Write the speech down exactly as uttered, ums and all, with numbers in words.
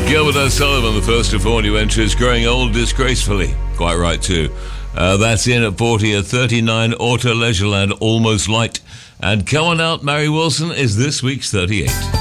Gilbert O'Sullivan, the first of four new entries, growing old disgracefully. Quite right, too. Uh, that's in at forty, at thirty-nine, Auto Leisureland, Almost Light. And Come On Out, Mary Wilson is this week's thirty-eight.